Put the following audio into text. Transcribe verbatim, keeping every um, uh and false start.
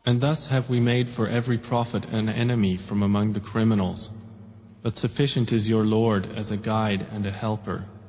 And thus have we made for every prophet an enemy from among the criminals. But sufficient is your Lord as a guide and a helper.